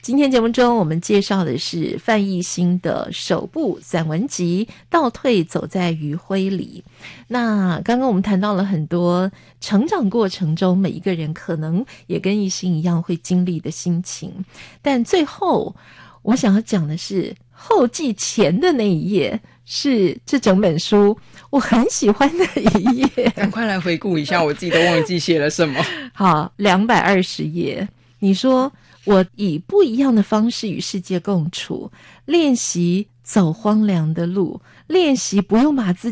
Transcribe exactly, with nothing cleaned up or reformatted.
今天节目中我们介绍的是范逸新的首部散文集《倒退走在余晖里》。那刚刚我们谈到了很多成长过程中每一个人可能也跟逸新一样会经历的心情，但最后我想要讲的是后记前的那一页，是这整本书我很喜欢的一页。 赶快来回顾一下，我自己都忘记写了什么。 好，两百二十页。你说我以不一样的方式与世界共处，练习走荒凉的路，练习不用把自己